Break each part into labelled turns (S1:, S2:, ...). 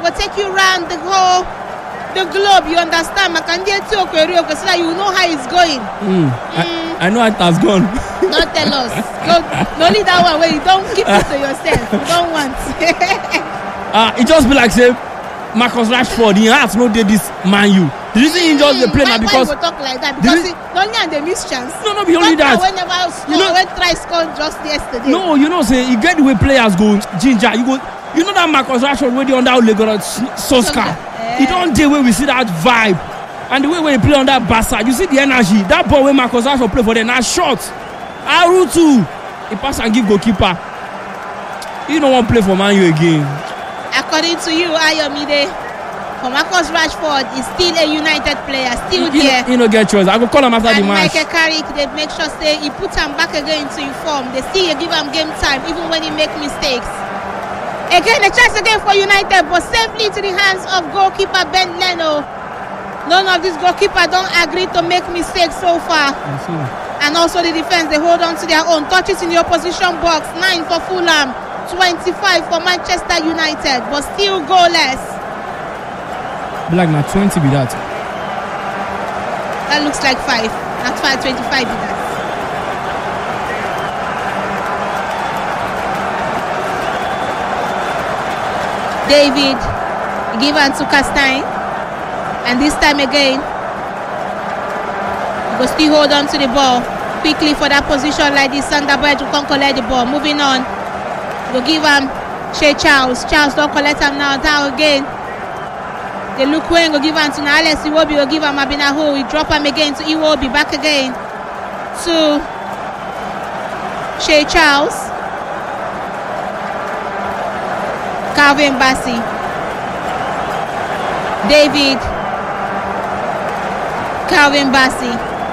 S1: go take you around the globe, you understand? So that you know how it's going.
S2: I know how it has gone.
S1: Don't tell us. Don't leave that one where you don't keep it to yourself. You don't want.
S2: It just be like say Marcus Rashford, he has no day this Man U. The reason he just play now because
S1: why you talk like that? Because only and they miss chance.
S2: No, be only that.
S1: Whenever when try score just yesterday.
S2: No, you know say you get the way players go ginger. You know that Marcus Rashford where they under Lagos Solskjaer. He don't do where we see that vibe. And the way when he play on that Barca, you see the energy. That ball when Marcus Rashford play for them, now shot. Arutu, he pass and give goalkeeper. He don't want to play for Man U again.
S1: According to you, Ayomide, for Marcus Rashford is still a United player, still there.
S2: He no get choice. I go call him after the match.
S1: Michael Carrick, they make sure say he put him back again to inform. They still give him game time even when he make mistakes. Again, a chance again for United, but safely to the hands of goalkeeper Ben Leno. None of these goalkeepers don't agree to make mistakes so far. And also the defense, they hold on to their own. Touches in the opposition box, 9 for Fulham, 25 for Manchester United, but still goalless.
S2: Like now 20 be that.
S1: That looks like 5. Not 5, 25 be that. David, give on to Castine, and this time again, he will still hold on to the ball quickly for that position like this. Thunderbird will come collect the ball. Moving on, we'll give him Shea Charles. Charles don't collect him now. Down again. They look when go give him to Alex Iwobi. Will give him Abinaho. We drop him again to Iwobi. Back again to Shea Charles. Calvin Bassey, David, Calvin Bassey,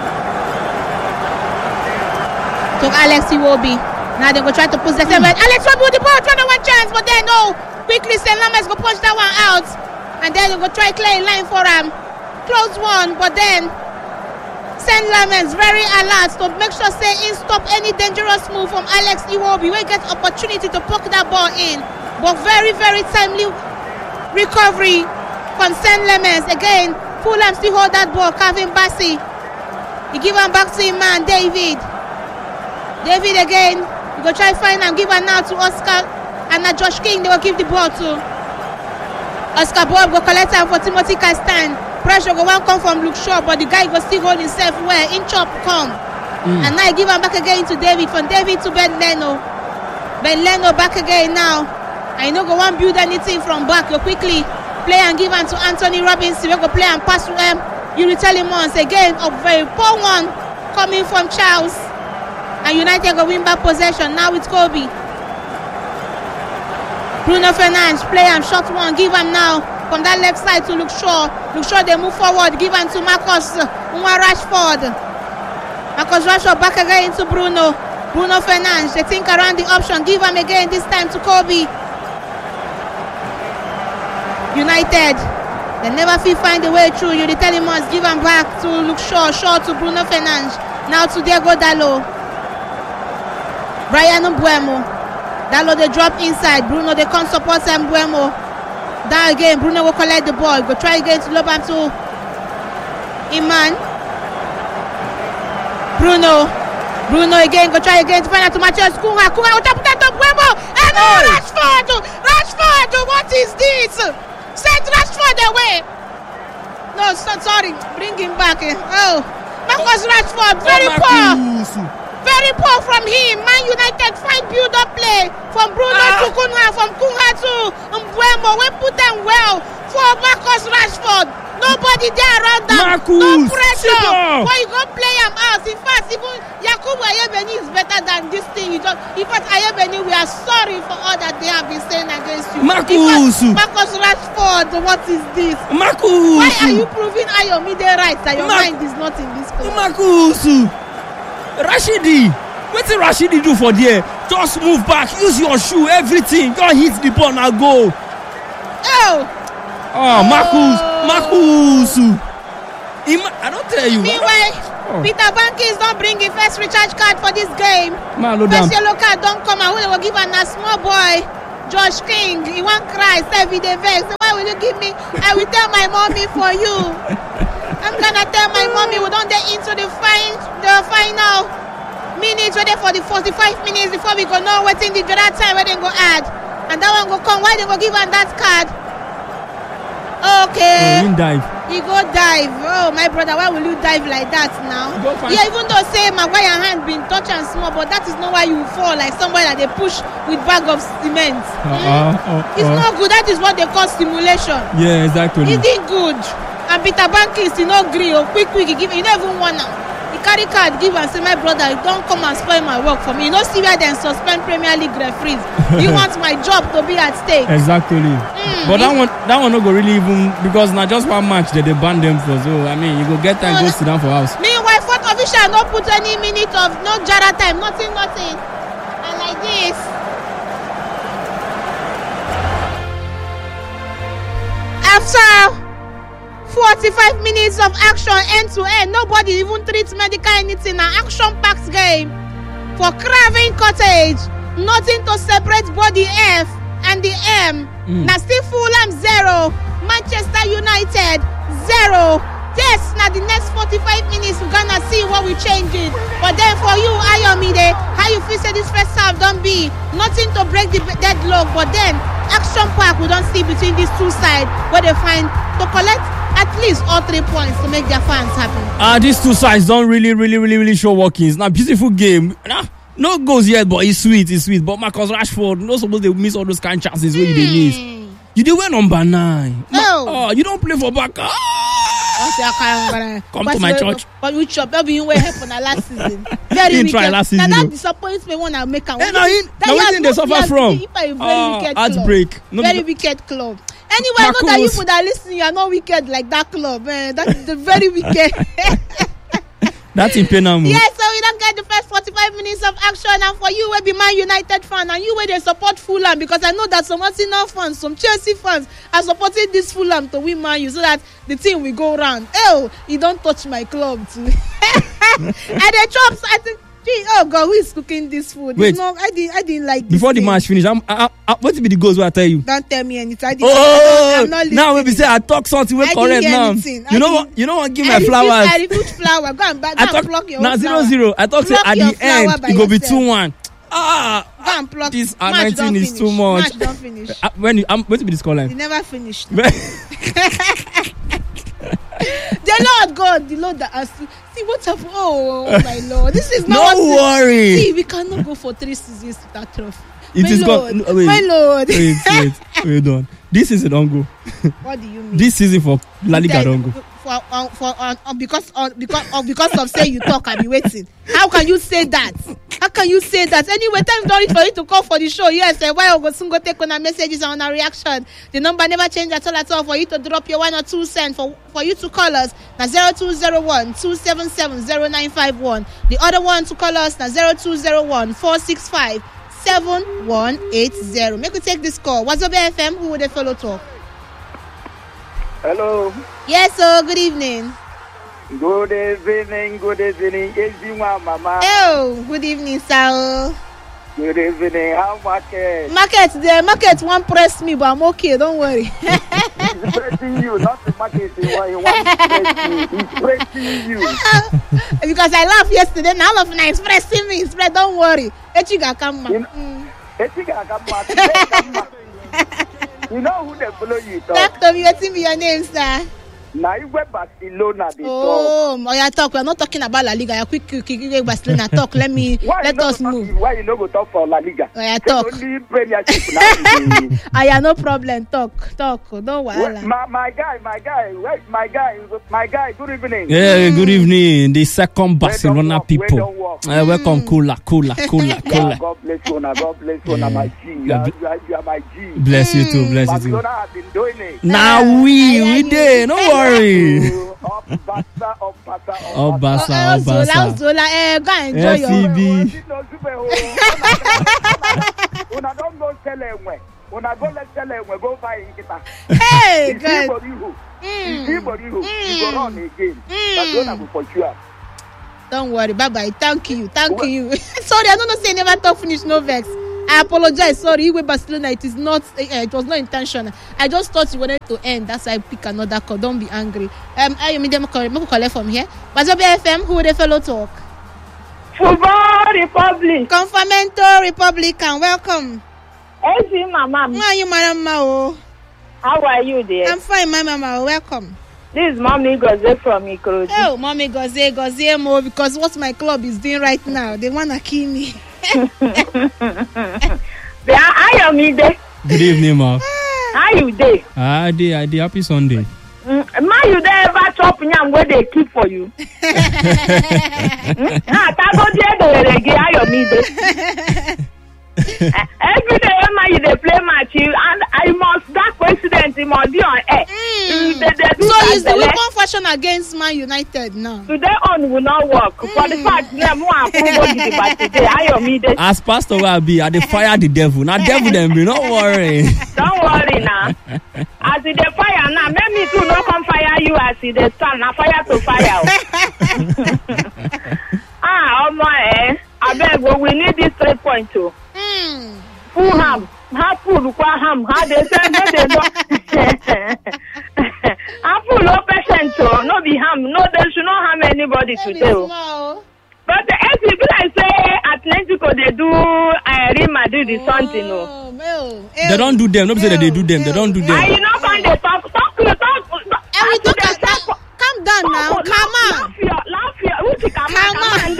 S1: took Alex Iwobi. Now they go try to push the seven. Alex Iwobi with the ball, trying to one chance, but then no. Quickly, St. Lamas go punch that one out, and then they go try clear line for him. Close one, but then St. Lamas very alert to make sure say he stop any dangerous move from Alex Iwobi. We get opportunity to poke that ball in. But very, very timely recovery from St. Lemens. Again, Fulham still hold that ball. Calvin Bassey. He give him back to him man, David. David again. He go try find him. Give him now to Oscar. And now Josh King, they will give the ball to Oscar Bob. Go collect him for Timothy Castine. Pressure go one come from Luke Shaw, but the guy go still hold himself well. Inch up come. And now he give him back again to David. From David to Ben Leno. Ben Leno back again now. I know go one build anything from back. You quickly play and give on to Anthony Robinson. We go play and pass to him. You tell him once again. A very poor one coming from Charles. And United go win back possession. Now it's Kobe. Bruno Fernandes play and shot one. Give him now from that left side to Luke Shaw. Luke Shaw they move forward. Give him to Marcus Rashford. Marcus Rashford back again to Bruno. Bruno Fernandes. They think around the option. Give him again this time to Kobe. United, they never find a way through. You tell him must give him back to Luke Shaw. Shaw to Bruno Fernandes. Now to Diego Dalot. Brian Mbeumo. Dalot they drop inside. Bruno they come support Mbeumo. Down again. Bruno will collect the ball. Go try again to lob him to Iman. Bruno again. Go try again to find out to Matheus Cunha. Cunha will tap that up Mbeumo. And Rashford. What is this? Send Rashford away. No, sorry. Bring him back. Oh, Marcus Rashford. Very poor. Very poor from him. Man United find build-up play from Bruno to Cunha. From Cunha to Mbeumo. We put them well for Marcus Rashford. Nobody there around them.
S2: Marcus,
S1: no pressure. But you go play him out. In fact, even Yakubu Ayebeni is better than this thing. In fact, Ayebeni, we are sorry for all that they have been saying against you.
S2: Marcus
S1: Rashford, what is this?
S2: Marcus,
S1: why are you proving Ayomide right that your mind is not in this place?
S2: Marcus, Rashidi, what did Rashidi do for there? Just move back, use your shoe, everything. Go hit the ball now, go. Marcus. I don't tell you.
S1: Meanwhile, Peter Bankis don't bring his first recharge card for this game. First yellow card don't come out. Who they will give a small boy, Josh King. He won't cry. Say the vex. Why will you give me? I will tell my mommy for you. I'm gonna tell my mommy we don't get into the final minutes, waiting for the 45 minutes before we go know waiting the other time where they go add. And that one go come, why they go give her that card? Okay.
S2: He
S1: go dive. Oh, my brother, why will you dive like that now? Yeah, even though say Maguire hand been touch and small, but that is not why you fall like somebody that they push with bag of cement. It's not good. That is what they call stimulation.
S2: Yeah, exactly.
S1: He did good. And Peter Bankis did not agree. Or quick, he give. You don't even want now. He carry card, give and say, my brother, don't come and spoil my work for me. You know, see where they suspend Premier League referees. You want my job to be at stake.
S2: Exactly. But that one not go really even, because not just one match that they ban them for. So I mean, you go get time, go sit down for house.
S1: Meanwhile, fourth official not put any minute of no Jara time, nothing. And like this. After 45 minutes of action end to end, nobody even treats medical anything. An action-packed game for Craven Cottage. Nothing to separate body F and the M. Now still Fulham 0, Manchester United 0. Yes, now the next 45 minutes we're gonna see what we change it. But then for you, Ayomide, how you feel say this first half don't be nothing to break the deadlock, but then action pack we don't see between these two sides where they find to collect at least all 3 points to make their fans happy.
S2: These two sides don't really show workings. Now beautiful game. No goals yet, but it's sweet. But Marcus Rashford not supposed to miss all those kind of chances where you did miss. You did wear number 9.
S1: No.
S2: You don't play for Barca. Come to my church.
S1: But we chop. Maybe you were help on the last season. Very
S2: wicked. Try last season.
S1: Now that disappoints me when I make a win.
S2: Now they suffer from. Heartbreak.
S1: Very wicked club. Anyway, I know that you would have listened. You are not wicked like that club. That is the very wicked.
S2: That's in Penang.
S1: Yeah, so we don't get the first 45 minutes of action. And for you, will be Man United fan, and you will they support Fulham, because I know that some Arsenal fans, some Chelsea fans are supporting this Fulham to win Man U, so that the team will go round. Oh, you don't touch my club too. And the chops, I think. Oh God, who is cooking this food?
S2: Wait,
S1: no, I didn't like this.
S2: Before
S1: thing.
S2: The match finish, what will be the goals? What I tell you?
S1: Don't tell me anything.
S2: I'm not now when we say I talk something, we correct now. You know what? Give my flowers.
S1: I refuse flower. Go and pluck your.
S2: Now 0-0. I talk say at the end it go be 2-1.
S1: Go and pluck.
S2: This 19 is too much.
S1: Match don't finish.
S2: When to be the scoreline?
S1: You never finished. The Lord God, the Lord that has see what's up. Oh my Lord, this is not.
S2: No worry.
S1: See, we cannot go for 3 seasons without trophy.
S2: My
S1: Lord.
S2: Wait, hold on. This season don't go.
S1: What do you mean?
S2: This season for La Liga don't go.
S1: Because of say you talk, I'll be waiting. How can you say that? Anyway, time don't for you to call for the show. Yes, why I go soon go take on our messages and on our reaction. The number never change at all for you to drop your 1 or 2 cents for you to call us. Now 0201 277 0951. The other one to call us now 0201 465 7180. Make we take this call. What's up, FM? Who would they follow talk?
S3: Hello.
S1: Yes, sir. Good evening.
S3: Good evening. Mama.
S1: Oh, good evening, sir.
S3: Good evening. How market?
S1: The market won't press me, but I'm okay. Don't worry.
S3: It's pressing you, not the market. Why you want to press me? It's pressing you.
S1: Because I laughed yesterday. Now all of night it's pressing me. Spread. Don't worry. Echiga come back.
S3: You know who they follow you?
S1: Talk to me. What's your name, sir?
S3: Now you went Barcelona.
S1: Talk. We're not talking about La Liga. Quick, Barcelona talk. Let us move.
S3: Why you not go talk for La Liga?
S1: Talk.
S3: Only Premiership now.
S1: I no problem. Talk. Don't worry.
S3: My guy. Good evening.
S2: Yeah, good evening. The second Barcelona people. Welcome, Kula.
S3: God bless you, my G. You are my G.
S2: Bless you too.
S3: Barcelona has been doing it.
S2: Now we did. No worry.
S3: Up Barca.
S1: Zola. Go enjoy your.
S3: Una don't go tell him when. Una go let's tell him when go buy guitar.
S1: Hey, God.
S3: You go run again. Barcelona will for sure.
S1: Don't worry. Bye bye. Thank you. Sorry, I don't know. Say never talk finish. No vex. I apologize. Sorry, Igwe Barcelona. It is not. It was not intentional. I just thought you wanted to end. That's why I pick another call. Don't be angry. I mean them call from here. Wazobia FM. Who the fellow talk?
S4: Football Republic.
S1: Confirmento Republican. Welcome.
S4: Hey, Mama.
S1: How are you, Mama?
S4: How are you, dear?
S1: I'm fine, Mama. Welcome.
S4: This is Mommy Goze from Ikorodu.
S1: Oh, Mommy Goze Mo, because what my club is doing right now, they wanna kill me.
S4: How are you, there?
S2: Good evening, ma.
S4: How you there?
S2: I did. Happy Sunday.
S4: Ma, you there ever chop yam where they keep for you? Every day when you play match, and I must that coincidence in my on air.
S1: So is the weapon fashion against Man United now?
S4: Today on will not work. For the fact that more approval today, I am me.
S2: As pastor will be, I fire the devil. Now devil them be not worry.
S4: Don't worry now. As the fire now, let me too not come fire you as the sun. Now fire to fire. Oh my, I beg we need this 3 point too. Full ham, half full ham, how they say they don't. I'm full of patient, no be ham, no, they should not harm anybody today. But the SCP, I say Atlantico, they do Real Madrid is something.
S2: They don't do them. Nobody say that they do them. They don't do them.
S4: Are you not going to talk?
S1: Calm down now. Come on.
S4: Laugh here. Who's come on?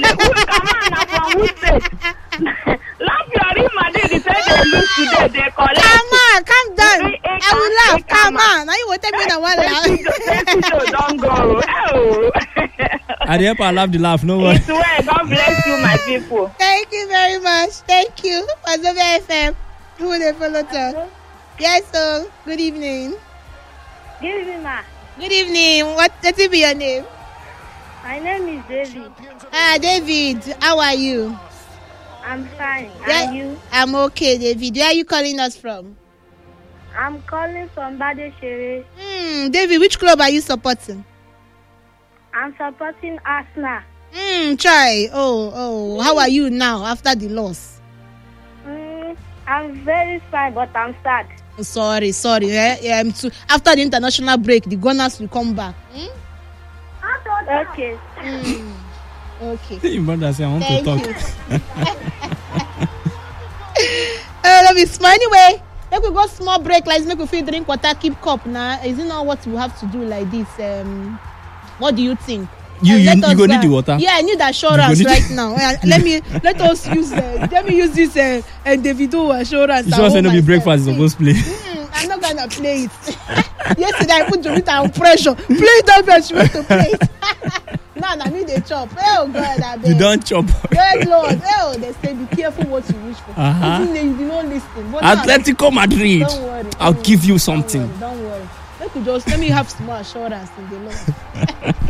S4: Laugh your Real Madrid. They say they lose today. They collect.
S1: Come on, calm down. I will laugh. Come on. Now you will take me the one laugh.
S4: Don't go.
S2: I help I laugh the laugh. No worry.
S4: It's well. God bless you, my people.
S1: Thank you very much. Thank you. Wazobia FM. Who will they follow to? Yes, so good evening.
S5: Good evening, ma.
S1: Good evening. What will be your name?
S5: My name is David.
S1: David. How are you?
S5: I'm fine.
S1: Yeah,
S5: Are you?
S1: I'm okay, David. Where are you calling us from?
S5: I'm calling from Badeshere.
S1: David, which club are you supporting?
S5: I'm supporting Arsenal.
S1: Try. Oh. How are you now after the loss?
S5: I'm very fine, but I'm sad.
S1: Sorry. After the international break, the Gunners will come back.
S5: Okay.
S1: Okay.
S2: Your mother say I want to talk.
S1: Let me smile. Anyway, let we go small break. Like make we feel drink water, keep cup. Now, is it not what we have to do like this? What do you think?
S2: You go need the water.
S1: Yeah, I need assurance right now. Let us use this Davido assurance.
S2: You sure say no be breakfast is supposed to play?
S1: I'm not gonna play it. Yesterday I put Jovita on pressure. Play that verse, she wants to play it. Now I need a chop. Oh God, I beg.
S2: You don't chop.
S1: Good Lord. They say be careful what you wish for. Even though you did not listen.
S2: Atletico Madrid.
S1: Don't worry.
S2: I'll give you something.
S1: Don't worry. Let me have small assurance in the Lord.